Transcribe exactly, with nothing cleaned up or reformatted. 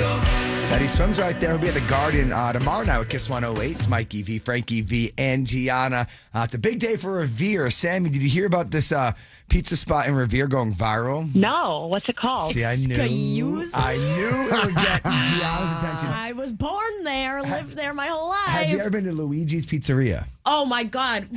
Teddy Swims right there. He'll be at the Garden uh, tomorrow night with Kiss one oh eight. It's Mikey V, Frankie V, and Gianna. Uh, it's a big day for Revere. Sammy, did you hear about this uh, pizza spot in Revere going viral? No. What's it called? See, I knew. Excuse? I knew it would get Gianna's attention. I was born there, lived there my whole life. Have you ever been to Luigi's Pizzeria? Oh, my God.